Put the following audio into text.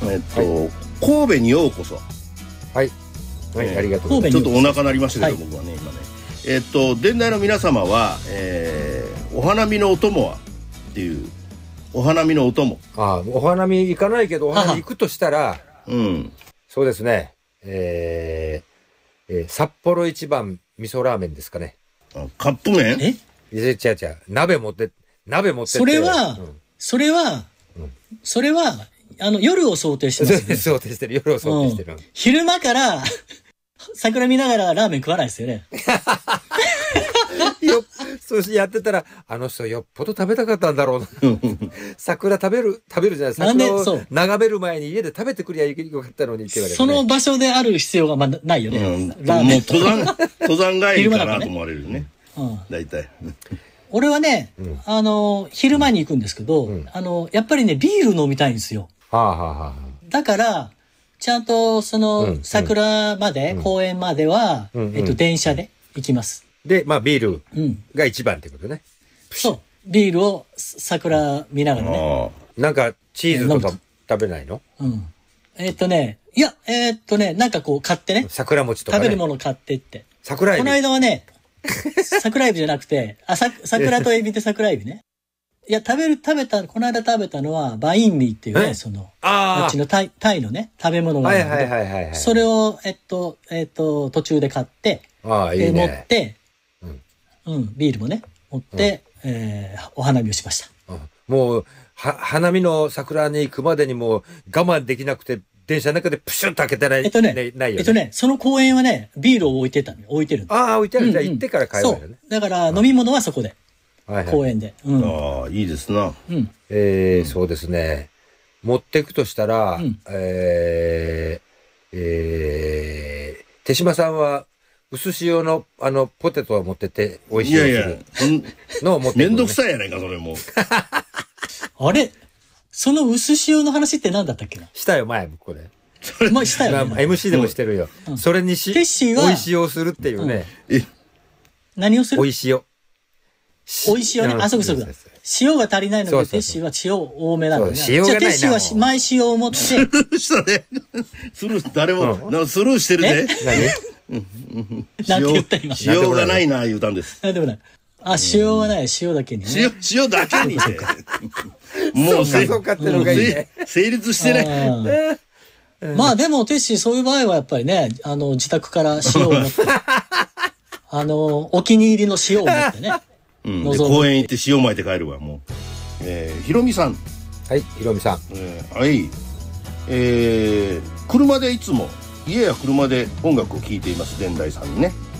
神戸にようこそ。 はい、はい、ありがとうございます。 ちょっとお腹鳴りましたけど、僕はね今ね伝来の皆様は、お花見のお供はっていうお花見のお供。 お花見行かないけどお花見行くとしたら、そうですね、札幌一番味噌ラーメンですかね。 カップ麺？ 違う鍋持ってって。 それは夜を想定してますね。 想定してる。夜を想定してる。 昼間から桜見ながらラーメン食わないですよね。 そうやってたら、あの人よっぽど食べたかったんだろうな。桜食べるじゃない。桜を眺める前に家で食べてくりゃよかったのにって言われる、ね。 その場所である必要がないよね。ラーメンと。 登山帰りかなと思われるね。大体。 俺はね、昼間に行くんですけど、やっぱりね、ビール飲みたいんですよ。だから、ちゃんとその桜まで、公園までは、電車で行きます。 で、まあビールが一番ってことね。 そう。ビールを桜見ながらね。 なんかチーズとか食べないの？ なんかこう買ってね。 桜餅とかね。 食べるもの買ってって。 桜エビ。 この間はね、桜エビじゃなくて、桜とエビって桜エビね。いや、この間食べたのは、バインミーっていうね、あっちのタイのね、食べ物があるんだけど、それを、途中で買って、持って、ビールもね、持って、お花見をしました。 もう、花見の桜に行くまでにもう我慢できなくて、電車の中でプシュッと開けたらないよね。 その公園はね、ビールを置いてるの。置いてる。 じゃあ行ってから買えばいいよね。 だから飲み物はそこで。公園で。 いいですな。 そうですね。持っていくとしたら、手島さんは、薄塩の、ポテトを持ってって美味しいのを持ってめんどくさいやないか、それも。 あれその薄塩の話って何だったっけな？ したよ、前、これ。 したよね。 MC でもしてるよ。それにテッシーは、 美味し塩をするっていうね。 何をする？ 美味し塩。 美味し塩ね。そうだ。塩が足りないので、テッシーは塩多めなのね。じゃあ、テッシーは前塩を持って。スルーしたね。誰も、スルーしてるね。 何て言った今。 塩がないな、言うたんです。 なんでもない。塩はない、塩だけにね。 塩だけにね。 もう、そうかってのがいいね。 成立してない。 まあでも、テッシー、そういう場合はやっぱりね、自宅から塩を持って、お気に入りの塩を持ってね。 公園行って塩巻いて帰るわ、もう。ひろみさん。 はい、ひろみさん。 はい。車でいつも、家や車で音楽を聴いています、伝来さんにね。